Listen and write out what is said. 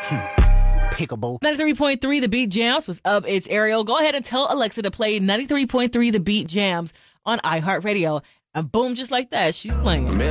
Pickable. 93.3 The Beat Jams. What's up? It's Ariel. Go ahead and tell Alexa to play 93.3 The Beat Jams on iHeartRadio. And boom, just like that, she's playing.